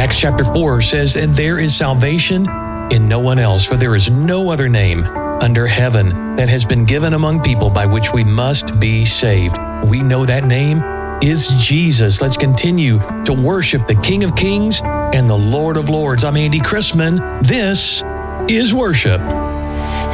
Acts chapter 4 says, "And there is salvation in no one else, for there is no other name under heaven that has been given among people by which we must be saved." We know that name is Jesus. Let's continue to worship the King of Kings and the Lord of Lords. I'm Andy Chrisman. This is worship.